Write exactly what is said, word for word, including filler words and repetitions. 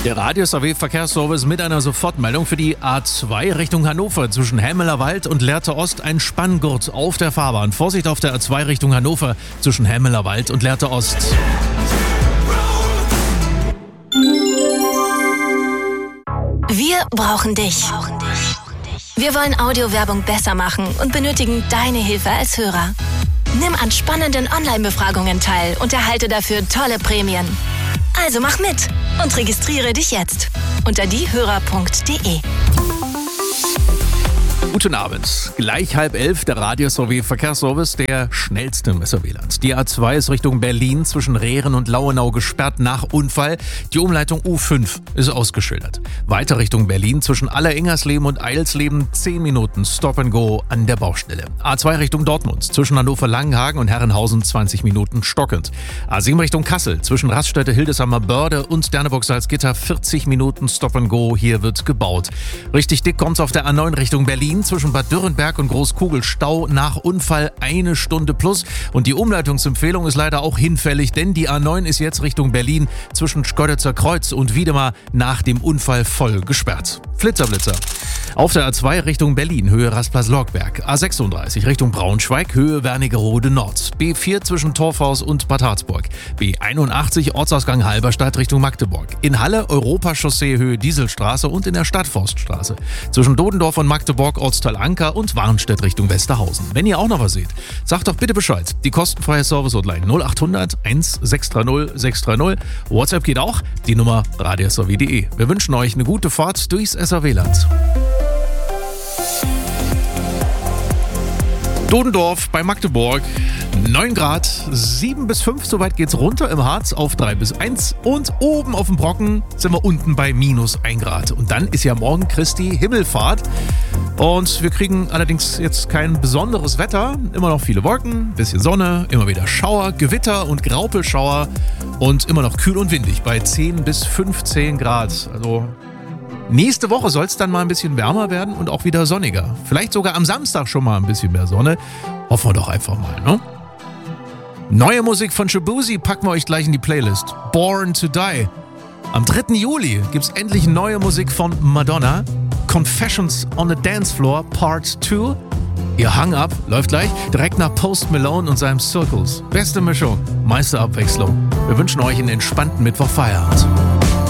Der Radius A W Verkehrsservice mit einer Sofortmeldung für die A zwei Richtung Hannover zwischen Hemmeler Wald und Lehrte Ost. Ein Spanngurt auf der Fahrbahn. Vorsicht auf der A zwei Richtung Hannover zwischen Hemmeler Wald und Lehrte Ost. Wir brauchen dich. Wir wollen Audiowerbung besser machen und benötigen deine Hilfe als Hörer. Nimm an spannenden Online-Befragungen teil und erhalte dafür tolle Prämien. Also mach mit und registriere dich jetzt unter diehörer punkt de. Guten Abend. Gleich halb elf, der Radius A W Verkehrsservice, der schnellste im S R W-Land. Die A zwei ist Richtung Berlin zwischen Rehren und Lauenau gesperrt nach Unfall. Die Umleitung U fünf ist ausgeschildert. Weiter Richtung Berlin zwischen Aller-Ingersleben und Eilsleben zehn Minuten Stop and Go an der Baustelle. A zwei Richtung Dortmund zwischen Hannover-Langenhagen und Herrenhausen zwanzig Minuten stockend. A sieben Richtung Kassel zwischen Raststätte, Hildesheimer Börde und Derneburg-Salzgitter vierzig Minuten Stop and Go. Hier wird gebaut. Richtig dick kommt's auf der A neun Richtung Berlin zwischen Bad Dürrenberg und Großkugel. Stau nach Unfall eine Stunde plus. Und die Umleitungsempfehlung ist leider auch hinfällig, denn die A neun ist jetzt Richtung Berlin zwischen Schkeuditzer Kreuz und Wiedemar nach dem Unfall voll gesperrt. Flitzerblitzer. Auf der A zwei Richtung Berlin, Höhe Rastplatz-Lorgberg. A sechsunddreißig Richtung Braunschweig, Höhe Wernigerode Nord. B vier zwischen Torfhaus und Bad Harzburg. B einundachtzig Ortsausgang Halberstadt Richtung Magdeburg. In Halle Europachaussee Höhe Dieselstraße und in der Stadtforststraße. Zwischen Dodendorf und Magdeburg Ortsteil Anker und Warnstedt Richtung Westerhausen. Wenn ihr auch noch was seht, sagt doch bitte Bescheid. Die kostenfreie Service-Hotline null acht hundert eins sechs drei null sechs drei null. WhatsApp geht auch, die Nummer radius a w punkt de. Wir wünschen euch eine gute Fahrt durchs S R W-Land. Dodendorf bei Magdeburg, neun Grad, sieben bis fünf, soweit geht's runter im Harz auf drei bis eins und oben auf dem Brocken sind wir unten bei minus ein Grad. Und dann ist ja morgen Christi Himmelfahrt und wir kriegen allerdings jetzt kein besonderes Wetter, immer noch viele Wolken, bisschen Sonne, immer wieder Schauer, Gewitter und Graupelschauer und immer noch kühl und windig bei zehn bis fünfzehn Grad, also nächste Woche soll es dann mal ein bisschen wärmer werden und auch wieder sonniger. Vielleicht sogar am Samstag schon mal ein bisschen mehr Sonne. Hoffen wir doch einfach mal, ne? Neue Musik von Shabuzi packen wir euch gleich in die Playlist. Born to Die. Am dritten Juli gibt's endlich neue Musik von Madonna. Confessions on the Dance Floor Part zwei. Ihr Hang-Up läuft gleich direkt nach Post Malone und seinem Circles. Beste Mischung, meiste Abwechslung. Wir wünschen euch einen entspannten Mittwoch Feierabend.